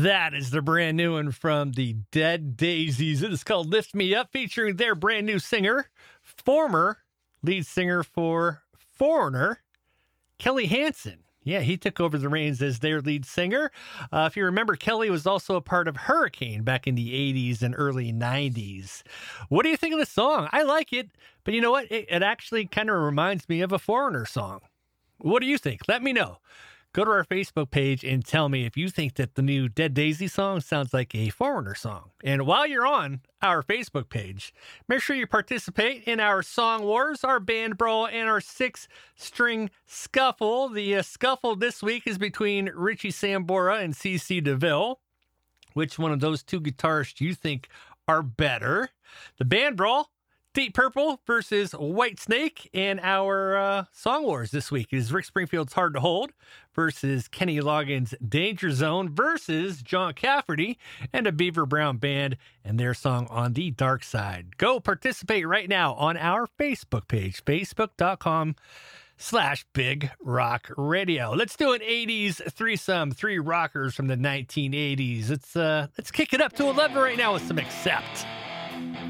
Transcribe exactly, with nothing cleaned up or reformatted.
That is the brand new one from the Dead Daisies. It is called Lift Me Up, featuring their brand new singer, former lead singer for Foreigner, Kelly Hansen. Yeah, he took over the reins as their lead singer. Uh, if you remember, Kelly was also a part of Hurricane back in the eighties and early nineties. What do you think of the song? I like it, but you know what? It, it actually kind of reminds me of a Foreigner song. What do you think? Let me know. Go to our Facebook page and tell me if you think that the new Dead Daisy song sounds like a Foreigner song. And while you're on our Facebook page, make sure you participate in our Song Wars, our Band Brawl, and our Six-String Scuffle. The uh, scuffle this week is between Richie Sambora and C C DeVille. Which one of those two guitarists do you think are better? The Band Brawl, Deep Purple versus Whitesnake, and our uh, Song Wars this week is Rick Springfield's Hard to Hold versus Kenny Loggins' Danger Zone versus John Cafferty and a Beaver Brown Band and their song On the Dark Side. Go participate right now on our Facebook page, facebook.com slash Big Rock Radio. Let's do an eighties threesome, three rockers from the nineteen eighties. Let's uh, let's kick it up to eleven right now with some Accept.